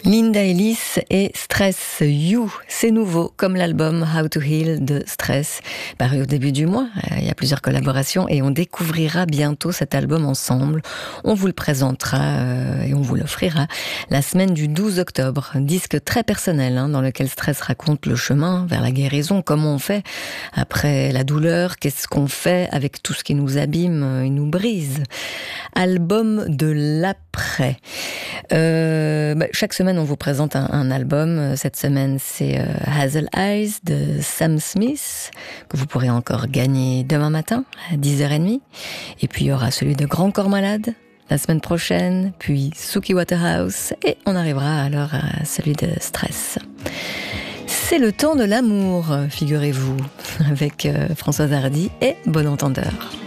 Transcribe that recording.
Linda Ellis et Stress You, c'est nouveau, comme l'album How to Heal de Stress, paru au début du mois. Il y a plusieurs collaborations et on découvrira bientôt cet album ensemble. On vous le présentera et on vous l'offrira la semaine du 12 octobre. Un disque très personnel dans lequel Stress raconte le chemin vers la guérison, comment on fait après la douleur, qu'est-ce qu'on fait avec tout ce qui nous abîme et nous brise. Album de l'après. Chaque semaine, on vous présente un album. Cette semaine, c'est Hazel Eyes de Sam Smith, que vous pourrez encore gagner demain matin à 10h30. Et puis, il y aura celui de Grand Corps Malade la semaine prochaine, puis Suki Waterhouse, et on arrivera alors à celui de Stress. C'est le temps de l'amour, figurez-vous, avec Françoise Hardy et Bon Entendeur.